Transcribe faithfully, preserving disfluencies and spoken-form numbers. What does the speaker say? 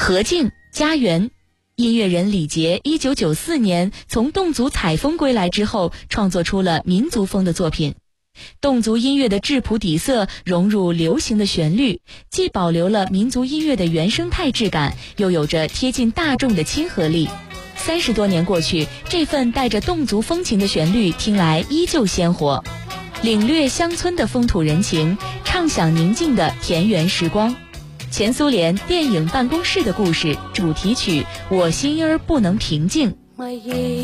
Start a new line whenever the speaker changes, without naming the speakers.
河静家园。音乐人李杰一九九四年从侗族采风归来之后，创作出了民族风的作品。侗族音乐的质朴底色融入流行的旋律，既保留了民族音乐的原生态质感，又有着贴近大众的亲和力。三十多年过去，这份带着侗族风情的旋律听来依旧鲜活，领略乡村的风土人情，畅享宁静的田园时光。前苏联电影《办公室的故事》主题曲《我心儿不能平静》。